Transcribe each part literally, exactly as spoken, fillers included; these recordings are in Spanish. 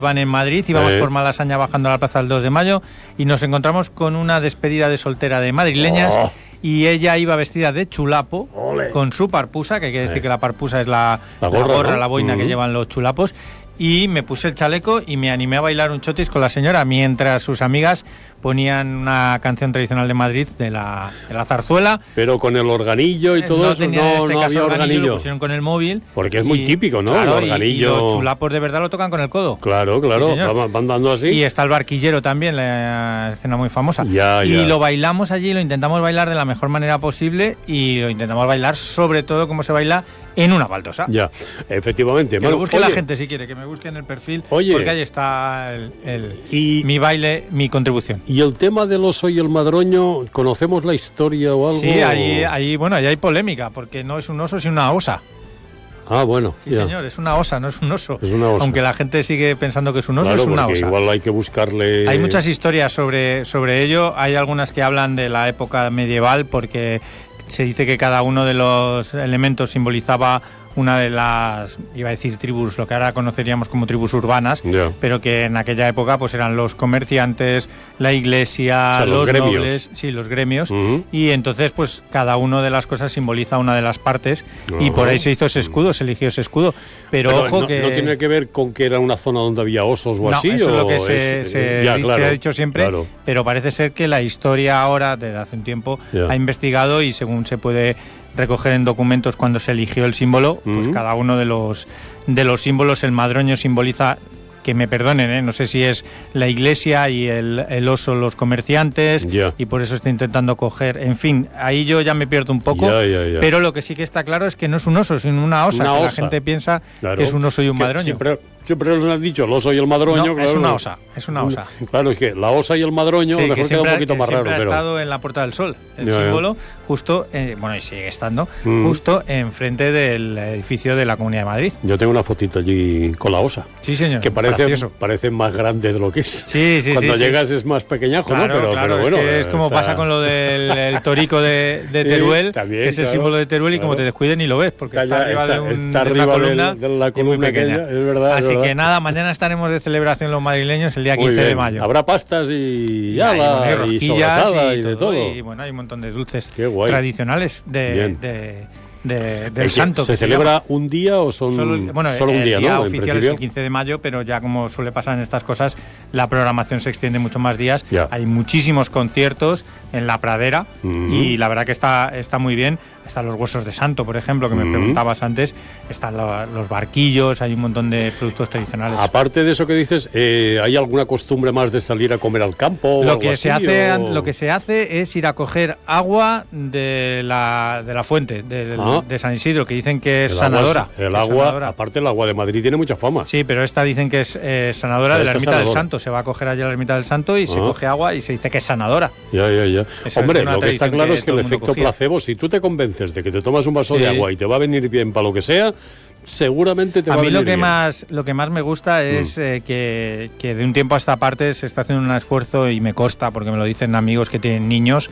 Van en Madrid, íbamos eh. por Malasaña bajando a la plaza del dos de mayo y nos encontramos con una despedida de soltera de madrileñas oh. y ella iba vestida de chulapo Ole. con su parpusa, que hay que decir eh. que la parpusa es la, la gorra, la, gorra, ¿no? la boina uh-huh. que llevan los chulapos, y me puse el chaleco y me animé a bailar un chotis con la señora mientras sus amigas ponían una canción tradicional de Madrid de la, de la zarzuela. Pero con el organillo y todo no eso, tenía, no, en este no caso había organillo. organillo. Lo pusieron con el móvil. Porque es muy y, típico, ¿no? Claro, el organillo. Y, y los chulapos de verdad lo tocan con el codo. Claro, claro, sí, van, van dando así. Y está el barquillero también, la escena muy famosa. Ya, y ya. lo bailamos allí, lo intentamos bailar de la mejor manera posible y lo intentamos bailar sobre todo como se baila en una baldosa. Ya, efectivamente. Que bueno, lo busque oye, la gente si quiere, que me busque en el perfil, oye, porque ahí está el, el, y, mi baile, mi contribución. Y el tema del oso y el madroño, ¿conocemos la historia o algo? Sí, ahí, ahí, bueno, ahí hay polémica, porque no es un oso, sino una osa. Ah, bueno. Sí, ya. señor, es una osa, no es un oso. Es una osa. Aunque la gente sigue pensando que es un oso, claro, es una porque osa. Igual hay que buscarle. Hay muchas historias sobre, sobre ello. Hay algunas que hablan de la época medieval, porque se dice que cada uno de los elementos simbolizaba una de las, iba a decir tribus, lo que ahora conoceríamos como tribus urbanas, yeah. pero que en aquella época pues eran los comerciantes, la iglesia, o sea, los, los gremios. nobles, sí, los gremios, uh-huh. y entonces pues cada una de las cosas simboliza una de las partes, uh-huh. y por ahí se hizo ese escudo, se eligió ese escudo, pero, pero ojo no, que... ¿No tiene que ver con que era una zona donde había osos o no, así? eso o es lo que se, es, se, ya, se claro, ha dicho siempre, claro. pero parece ser que la historia ahora, desde hace un tiempo, yeah. ha investigado y según se puede recoger en documentos cuando se eligió el símbolo, pues uh-huh. cada uno de los de los símbolos, el madroño simboliza, que me perdonen, ¿eh? no sé si es la iglesia y el, el oso los comerciantes, yeah. y por eso está intentando coger, en fin, ahí yo ya me pierdo un poco, yeah, yeah, yeah. pero lo que sí que está claro es que no es un oso, sino una osa, una que osa. la gente piensa claro. que es un oso y un que madroño. Siempre, siempre nos han dicho el oso y el madroño. No, claro, es una osa, es una osa. Claro, es que la osa y el madroño sí, a lo mejor queda un poquito más raro. Siempre ha pero... estado en la Puerta del Sol, el yeah, símbolo, yeah. justo, eh, bueno, y sigue estando, mm. justo enfrente del edificio de la Comunidad de Madrid. Yo tengo una fotito allí con la osa. Sí, señor. Que parece, parece más grande de lo que es. Sí, sí, Cuando sí, llegas sí. es más pequeñajo, claro, ¿no? Pero, claro, pero bueno. Es, que es como está... pasa con lo del el torico de, de Teruel, sí, también, que es el claro, símbolo de Teruel, y claro. como te descuiden ni lo ves, porque está, está arriba, está, de, un, está de arriba una columna, del, de la columna muy pequeña. Aquella, es verdad. Así es verdad. que nada, mañana estaremos de celebración los madrileños el día muy quince bien. de mayo. Habrá pastas y, y, y ala, hay, y, y sobrasada y, y de todo, todo. Y bueno, hay un montón de dulces Qué guay. tradicionales de, de, de, del ¿El santo. ¿Se celebra llama. un día o son solo, bueno, solo un día? El día ¿no? oficial es el quince de mayo, pero ya como suele pasar en estas cosas, la programación se extiende mucho más días. Ya. Hay muchísimos conciertos en la pradera uh-huh. y la verdad que está, está muy bien. Están los huesos de santo, por ejemplo, que me uh-huh. preguntabas antes. Están lo, los barquillos, hay un montón de productos tradicionales. Aparte de eso que dices, eh, ¿hay alguna costumbre más de salir a comer al campo? O lo, algo que así, se hace, o... lo que se hace es ir a coger agua de la, de la fuente, de, ah. de San Isidro, que dicen que es el sanadora. Agua, el que agua, es sanadora. aparte el agua de Madrid tiene mucha fama. Sí, pero esta dicen que es eh, sanadora pero de la Ermita sanadora. del Santo. Se va a coger allí a la Ermita del Santo y ah. se coge agua y se dice que es sanadora. Ya, ya, ya. Eso Hombre, es lo que está claro que es que el efecto cogía. placebo, si tú te convences de que te tomas un vaso sí. de agua y te va a venir bien para lo que sea, seguramente te a va a venir venir lo que bien. más lo que más me gusta es mm. eh, que, que de un tiempo a esta parte se está haciendo un esfuerzo, y me consta porque me lo dicen amigos que tienen niños,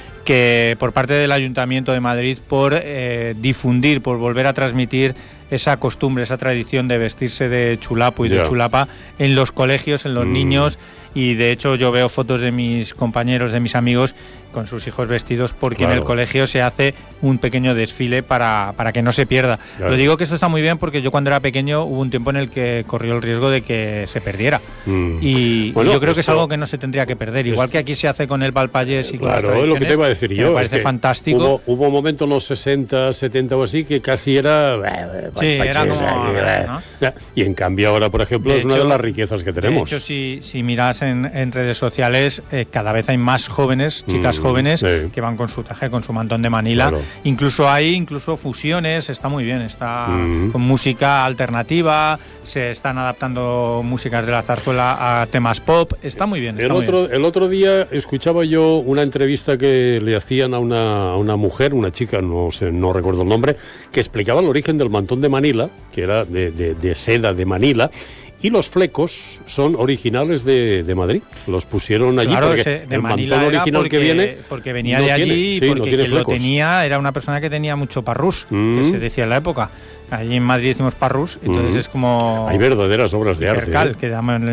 que por parte del Ayuntamiento de Madrid, por eh, difundir, por volver a transmitir esa costumbre, esa tradición de vestirse de chulapo y yeah. de chulapa en los colegios, en los mm. niños, y de hecho yo veo fotos de mis compañeros, de mis amigos con sus hijos vestidos, porque claro. en el colegio se hace un pequeño desfile para, para que no se pierda. Claro. Lo digo que esto está muy bien porque yo cuando era pequeño hubo un tiempo en el que corrió el riesgo de que se perdiera. Mm. Y, bueno, y yo creo esto, que es algo que no se tendría que perder. Igual que aquí se hace con el Valpallés y con claro, las tradiciones. Lo que te iba a decir yo. Me parece es que fantástico. Hubo, hubo un momento en los sesenta, setenta o así que casi era... Sí, era como... ¿no? Y en cambio ahora, por ejemplo, de es hecho, una de las riquezas que tenemos. De hecho, si, si miras en, en redes sociales, eh, cada vez hay más jóvenes, chicas mm, jóvenes, sí. que van con su traje, con su mantón de Manila. Claro. Incluso hay incluso fusiones, está muy bien, está mm. con música alternativa, se están adaptando músicas de la zarzuela a temas pop, está muy bien. Está el, muy otro, bien. el otro día escuchaba yo una entrevista que le hacían a una, a una mujer, una chica, no sé, no recuerdo el nombre, que explicaba el origen del mantón de Manila, que era de, de, de seda de Manila, Y los flecos son originales de, de Madrid. Los pusieron allí claro, porque ese, de el Manila mantón original porque, que viene porque venía no de allí tiene, y sí, porque no tiene quien lo flecos. tenía era una persona que tenía mucho parrús, Mm. que se decía en la época. Allí en Madrid decimos parrús, entonces Mm. es como... Hay verdaderas obras de arte. Percal, ¿eh? que llaman